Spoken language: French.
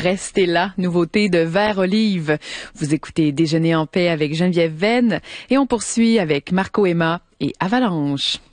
Restez là, nouveauté de Vert Olive. Vous écoutez Déjeuner en paix avec Geneviève Venn et on poursuit avec Marco Emma et Avalanche.